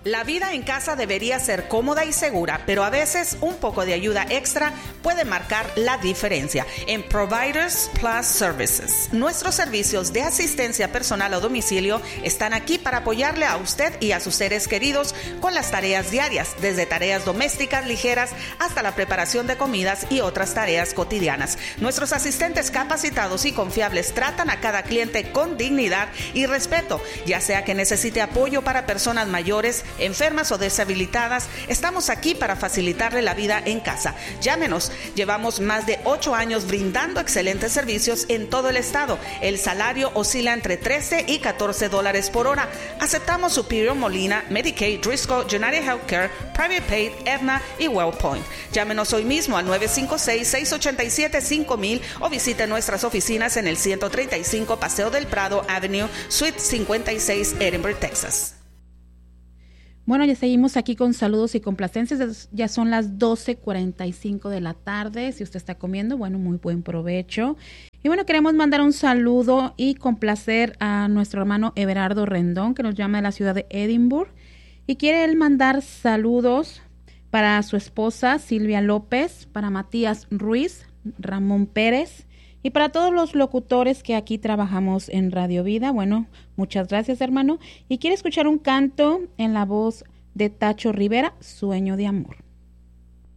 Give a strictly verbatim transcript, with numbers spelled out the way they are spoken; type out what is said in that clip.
La vida en casa debería ser cómoda y segura, pero a veces un poco de ayuda extra puede marcar la diferencia. En Providers Plus Services, nuestros servicios de asistencia personal a domicilio están aquí para apoyarle a usted y a sus seres queridos con las tareas diarias, desde tareas domésticas ligeras hasta la preparación de comidas y otras tareas cotidianas. Nuestros asistentes capacitados y confiables tratan a cada cliente con dignidad y respeto, ya sea que necesite apoyo para personas mayores, enfermas o deshabilitadas. Estamos aquí para facilitarle la vida en casa. Llámenos. Llevamos más de ocho años brindando excelentes servicios en todo el estado. El salario oscila entre trece y catorce dólares por hora. Aceptamos Superior, Molina, Medicaid, Driscoll, United Healthcare, Private Paid, Aetna y WellPoint. Llámenos hoy mismo al nueve cinco seis, seis ocho siete, cinco mil o visite nuestras oficinas en el ciento treinta y cinco Paseo del Prado Avenue, Suite cincuenta y seis, Edinburgh, Texas. Bueno, ya seguimos aquí con saludos y complacencias. Ya son las doce cuarenta y cinco de la tarde. Si usted está comiendo, bueno, muy buen provecho. Y bueno, queremos mandar un saludo y complacer a nuestro hermano Everardo Rendón, que nos llama de la ciudad de Edimburgo. Y quiere él mandar saludos para su esposa Silvia López, para Matías Ruiz, Ramón Pérez, y para todos los locutores que aquí trabajamos en Radio Vida. Bueno, muchas gracias, hermano. Y quiere escuchar un canto en la voz de Tacho Rivera, Sueño de Amor.